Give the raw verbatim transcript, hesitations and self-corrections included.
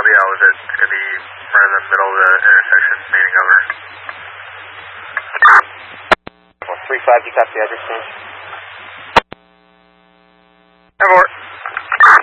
copy. How is it? It's going to be right in the middle of the intersection, main and governor. three five, you copy the address change?